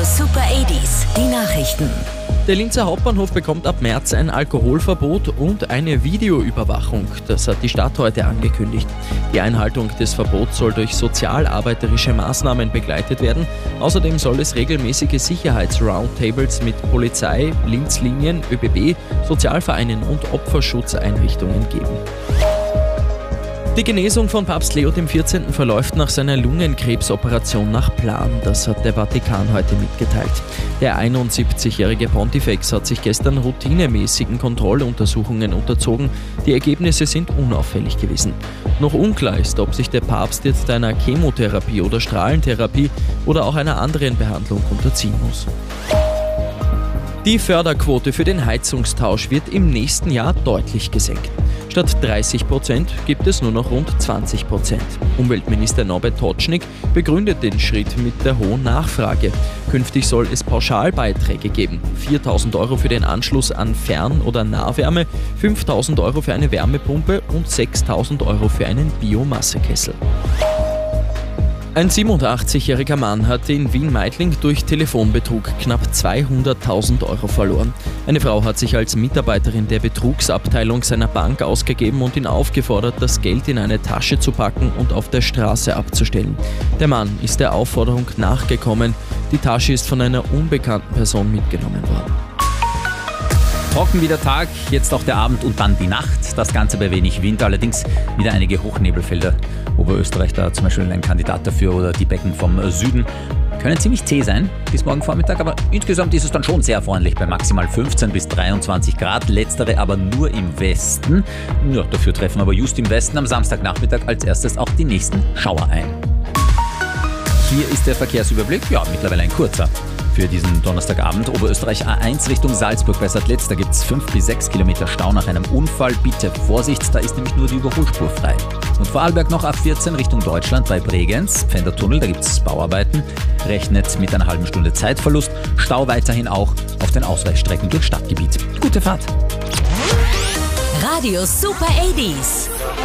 Radio Super 80s, die Nachrichten. Der Linzer Hauptbahnhof bekommt ab März ein Alkoholverbot und eine Videoüberwachung. Das hat die Stadt heute angekündigt. Die Einhaltung des Verbots soll durch sozialarbeiterische Maßnahmen begleitet werden. Außerdem soll es regelmäßige Sicherheits-Roundtables mit Polizei, Linzlinien, ÖBB, Sozialvereinen und Opferschutzeinrichtungen geben. Die Genesung von Papst Leo XIV. Verläuft nach seiner Lungenkrebsoperation nach Plan. Das hat der Vatikan heute mitgeteilt. Der 71-jährige Pontifex hat sich gestern routinemäßigen Kontrolluntersuchungen unterzogen. Die Ergebnisse sind unauffällig gewesen. Noch unklar ist, ob sich der Papst jetzt einer Chemotherapie oder Strahlentherapie oder auch einer anderen Behandlung unterziehen muss. Die Förderquote für den Heizungstausch wird im nächsten Jahr deutlich gesenkt. Statt 30% gibt es nur noch rund 20%. Umweltminister Norbert Totschnig begründet den Schritt mit der hohen Nachfrage. Künftig soll es Pauschalbeiträge geben. 4.000 € für den Anschluss an Fern- oder Nahwärme, 5.000 € für eine Wärmepumpe und 6.000 € für einen Biomassekessel. Ein 87-jähriger Mann hat in Wien-Meidling durch Telefonbetrug knapp 200.000 € verloren. Eine Frau hat sich als Mitarbeiterin der Betrugsabteilung seiner Bank ausgegeben und ihn aufgefordert, das Geld in eine Tasche zu packen und auf der Straße abzustellen. Der Mann ist der Aufforderung nachgekommen. Die Tasche ist von einer unbekannten Person mitgenommen worden. Trocken wie der Tag, jetzt auch der Abend und dann die Nacht. Das Ganze bei wenig Wind, allerdings wieder einige Hochnebelfelder. Oberösterreich da zum Beispiel ein Kandidat dafür oder die Becken vom Süden. Können ziemlich zäh sein bis morgen Vormittag, aber insgesamt ist es dann schon sehr freundlich bei maximal 15 bis 23 Grad. Letztere aber nur im Westen. Ja, dafür treffen aber just im Westen am Samstagnachmittag als erstes auch die nächsten Schauer ein. Hier ist der Verkehrsüberblick, ja mittlerweile ein kurzer. Für diesen Donnerstagabend Oberösterreich A1 Richtung Salzburg bei Sadletz. Da gibt es 5 bis 6 Kilometer Stau nach einem Unfall. Bitte Vorsicht, da ist nämlich nur die Überholspur frei. Und Vorarlberg noch A14 Richtung Deutschland bei Bregenz. Pfändertunnel, da gibt es Bauarbeiten. Rechnet mit einer halben Stunde Zeitverlust. Stau weiterhin auch auf den Ausweichstrecken durch Stadtgebiet. Gute Fahrt! Radio Super 80s.